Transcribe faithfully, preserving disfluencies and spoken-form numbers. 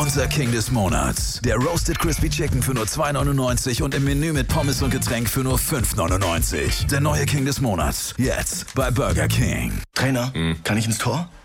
Unser King des Monats. Der Roasted Crispy Chicken für nur zwei neunundneunzig und im Menü mit Pommes und Getränk für nur fünf neunundneunzig. Der neue King des Monats. Jetzt bei Burger King. Trainer, mhm. kann ich ins Tor?